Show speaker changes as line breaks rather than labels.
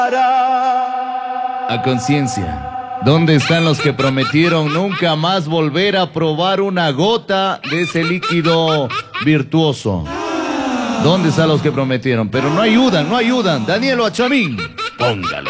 A conciencia, ¿dónde están los que prometieron nunca más volver a probar una gota de ese líquido virtuoso? ¿Dónde están los que prometieron? Pero no ayudan, no ayudan. Daniel Ochamín, póngale.